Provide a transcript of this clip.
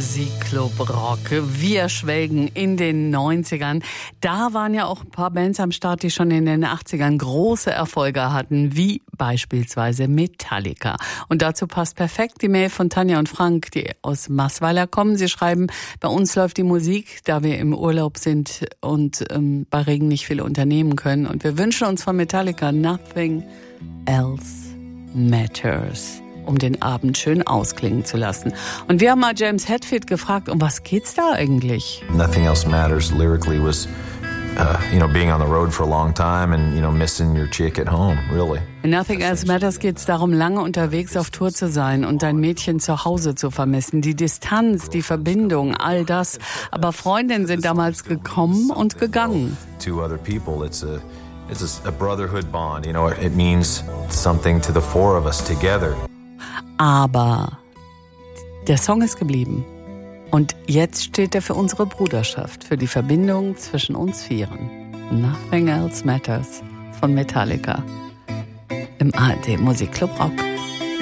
Musikclub Rock. Wir schwelgen in den 90ern. Da waren ja auch ein paar Bands am Start, die schon in den 80ern große Erfolge hatten, wie beispielsweise Metallica. Und dazu passt perfekt die Mail von Tanja und Frank, die aus Maßweiler kommen. Sie schreiben, bei uns läuft die Musik, da wir im Urlaub sind und bei Regen nicht viel unternehmen können. Und wir wünschen uns von Metallica Nothing Else Matters, um den Abend schön ausklingen zu lassen. Und wir haben mal James Hetfield gefragt, um was geht's da eigentlich? Nothing Else Matters lyrically was, being on the road for a long time and, missing your chick at home, really. In Nothing Else Matters geht's darum, lange unterwegs auf Tour zu sein und dein Mädchen zu Hause zu vermissen. Die Distanz, die Verbindung, all das. Aber Freundinnen sind damals gekommen und gegangen. To other people, it's a brotherhood bond, it means something to the four of us together. Aber der Song ist geblieben. Und jetzt steht er für unsere Bruderschaft, für die Verbindung zwischen uns Vieren. Nothing Else Matters von Metallica im ARD Musikclub Rock.